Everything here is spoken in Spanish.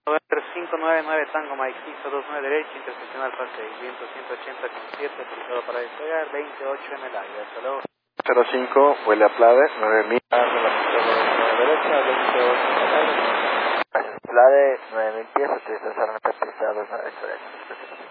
November 599 Tango Mike 529 derecho, intersección Alfa 6, viento 180,7, autorizado para despegar, 28 en el aire, hasta luego. 05, huele a Plade, 9000, derecha, 28 en el aire. Plade, 9000 pies, utilización en pista 293.